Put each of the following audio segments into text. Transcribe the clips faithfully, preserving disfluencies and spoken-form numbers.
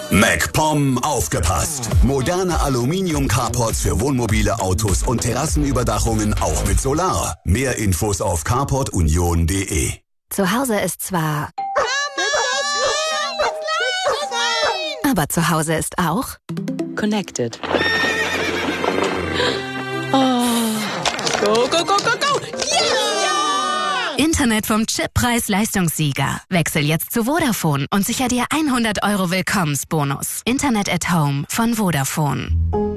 MacPom aufgepasst. Moderne Aluminium-Carports für Wohnmobile, Autos und Terrassenüberdachungen auch mit Solar. Mehr Infos auf carport union punkt de. Zu Hause ist zwar... Aber zu Hause ist auch... Connected. Oh. Go, go, go, go, go! Yeah! Internet vom Chip Preis-Leistungssieger. Wechsel jetzt zu Vodafone und sicher dir hundert Euro Willkommensbonus. Internet at Home von Vodafone.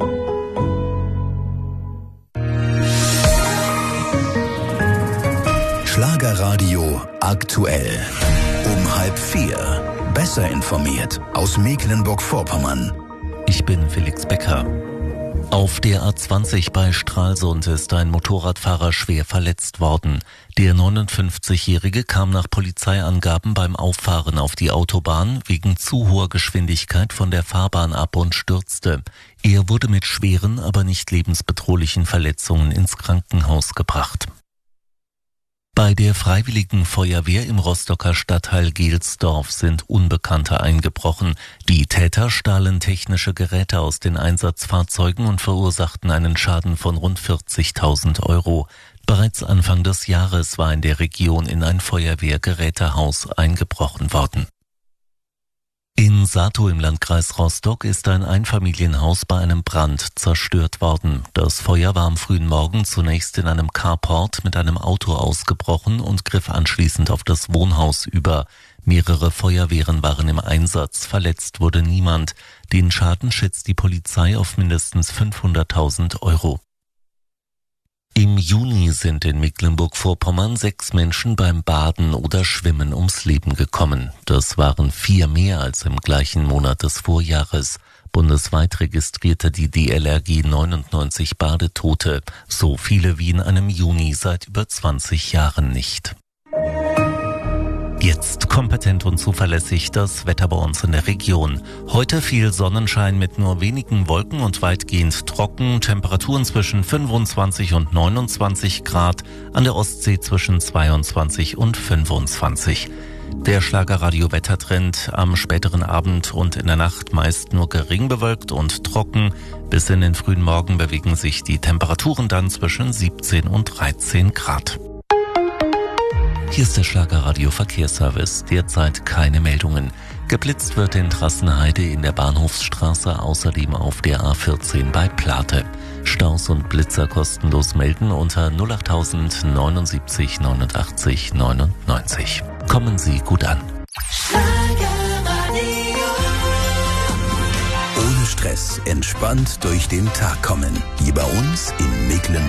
Schlagerradio aktuell. Um halb vier. Besser informiert aus Mecklenburg-Vorpommern. Ich bin Felix Becker. Auf der A zwanzig bei Stralsund ist ein Motorradfahrer schwer verletzt worden. Der neunundfünfzigjährige kam nach Polizeiangaben beim Auffahren auf die Autobahn wegen zu hoher Geschwindigkeit von der Fahrbahn ab und stürzte. Er wurde mit schweren, aber nicht lebensbedrohlichen Verletzungen ins Krankenhaus gebracht. Bei der Freiwilligen Feuerwehr im Rostocker Stadtteil Gelsdorf sind Unbekannte eingebrochen. Die Täter stahlen technische Geräte aus den Einsatzfahrzeugen und verursachten einen Schaden von rund vierzigtausend Euro. Bereits Anfang des Jahres war in der Region in ein Feuerwehrgerätehaus eingebrochen worden. In Satow im Landkreis Rostock ist ein Einfamilienhaus bei einem Brand zerstört worden. Das Feuer war am frühen Morgen zunächst in einem Carport mit einem Auto ausgebrochen und griff anschließend auf das Wohnhaus über. Mehrere Feuerwehren waren im Einsatz, verletzt wurde niemand. Den Schaden schätzt die Polizei auf mindestens fünfhunderttausend Euro. Im Juni sind in Mecklenburg-Vorpommern sechs Menschen beim Baden oder Schwimmen ums Leben gekommen. Das waren vier mehr als im gleichen Monat des Vorjahres. Bundesweit registrierte die D L R G neunundneunzig Badetote, so viele wie in einem Juni seit über zwanzig Jahren nicht. Jetzt kompetent und zuverlässig das Wetter bei uns in der Region. Heute viel Sonnenschein mit nur wenigen Wolken und weitgehend trocken. Temperaturen zwischen fünfundzwanzig und neunundzwanzig Grad. An der Ostsee zwischen zweiundzwanzig und fünfundzwanzig. Der Schlagerradio-Wettertrend am späteren Abend und in der Nacht meist nur gering bewölkt und trocken. Bis in den frühen Morgen bewegen sich die Temperaturen dann zwischen siebzehn und dreizehn Grad. Hier ist der Schlagerradio Verkehrsservice. Derzeit keine Meldungen. Geblitzt wird in Trassenheide in der Bahnhofsstraße, außerdem auf der A vierzehn bei Plate. Staus und Blitzer kostenlos melden unter null acht null null neun neunundachtzig neunundneunzig. Kommen Sie gut an. Ohne Stress, entspannt durch den Tag kommen. Hier bei uns in Mecklenburg.